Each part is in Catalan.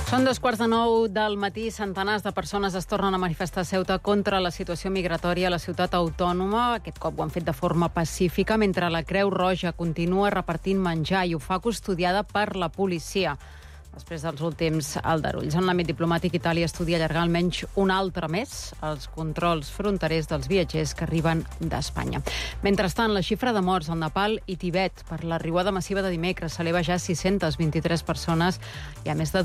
Són 2:15 del matí. Centenars de persones es tornen a manifestar a Ceuta contra la situació migratòria a la ciutat autònoma. Aquest cop ho han fet de forma pacífica, mentre la Creu Roja continua repartint menjar i ho fa custodiada per la policia. Després dels últims aldarulls. En l'àmbit diplomàtic, Itàlia estudia allargar almenys un altre mes els controls fronterers dels viatgers que arriben d'Espanya. Mentrestant, la xifra de morts al Nepal i Tibet per la riuada massiva de dimecres s'eleva ja a 623 persones i a més de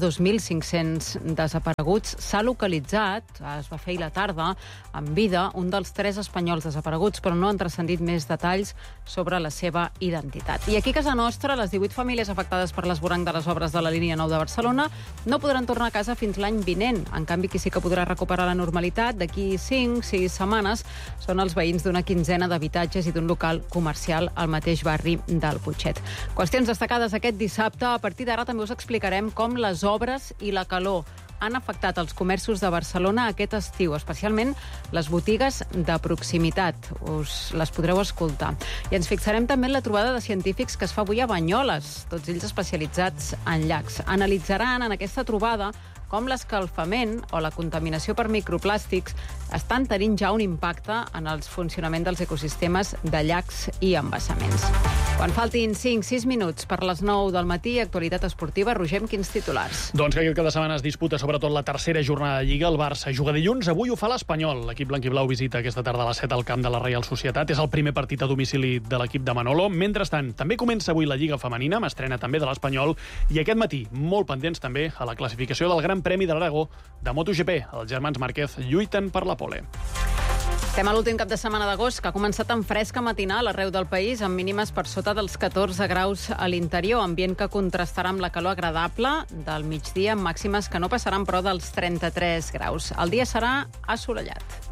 2.500 desapareguts. S'ha localitzat, es va fer ahir la tarda, en vida, un dels 3 espanyols desapareguts, però no han transcendit més detalls sobre la seva identitat. I aquí a casa nostra, les 18 famílies afectades per l'esvoranc de les obres de la línia 9 de Barcelona no podran tornar a casa fins l'any vinent. En canvi, qui sí que podrà recuperar la normalitat d'aquí 5-6 setmanes són els veïns d'una quinzena d'habitatges i d'un local comercial al mateix barri del Putxet. Qüestions destacades aquest dissabte. A partir d'ara també us explicarem com les obres i la calor han afectat els comerços de Barcelona aquest estiu, especialment les botigues de proximitat. Us les podreu escoltar. I ens fixarem també en la trobada de científics que es fa avui a Banyoles, tots ells especialitzats en llacs. Analitzaran en aquesta trobada com l'escalfament o la contaminació per microplàstics estan tenint ja un impacte en el funcionament dels ecosistemes de llacs i embassaments. Quan faltin 5-6 minuts per les 9 del matí, actualitat esportiva. Roger, amb quins titulars? Doncs que aquest cap de setmana es disputa sobretot la tercera jornada de Lliga. El Barça juga dilluns, avui ho fa l'Espanyol. L'equip blanquiblau visita aquesta tarda a les 7 al camp de la Reial Societat. És el primer partit a domicili de l'equip de Manolo. Mentrestant, també comença avui la Lliga femenina, amb estrena també de l'Espanyol. I aquest matí, molt pendents també a la classificació del Gran Premi de l'Aragó de MotoGP. Els germans Márquez lluiten per la pole. Estem a l'últim cap de setmana d'agost, que ha començat amb fresca matinal arreu del país, amb mínimes per sota dels 14 graus a l'interior, ambient que contrastarà amb la calor agradable del migdia, amb màximes que no passaran però dels 33 graus. El dia serà assolellat.